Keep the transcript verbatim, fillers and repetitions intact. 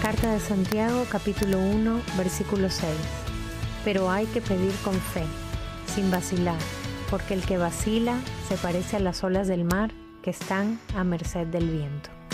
Carta de Santiago, capítulo uno, versículo seis. Pero hay que pedir con fe, sin vacilar, porque el que vacila se parece a las olas del mar que están a merced del viento.